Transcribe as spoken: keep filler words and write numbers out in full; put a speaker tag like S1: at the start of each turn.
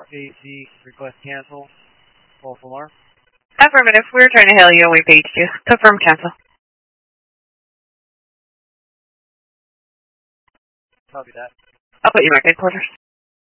S1: four A C, request cancel, false alarm.
S2: Affirmative. We were trying to hail you and we paged you. Confirm cancel.
S1: Copy that.
S2: I'll put you back at headquarters.